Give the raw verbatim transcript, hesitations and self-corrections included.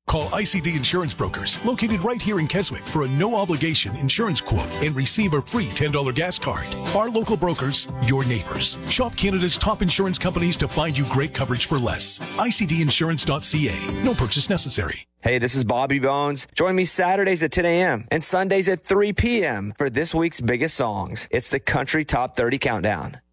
Call I C D Insurance Brokers, located right here in Keswick, for a no-obligation insurance quote and receive a free ten dollars gas card. Our local brokers, your neighbors. Shop Canada's top insurance companies to find you great coverage for less. I C D insurance dot C A. No purchase necessary. Hey, this is Bobby Bones. Join me Saturdays at ten a.m. and Sundays at three p.m. for this week's biggest songs. It's the Country Top thirty Countdown.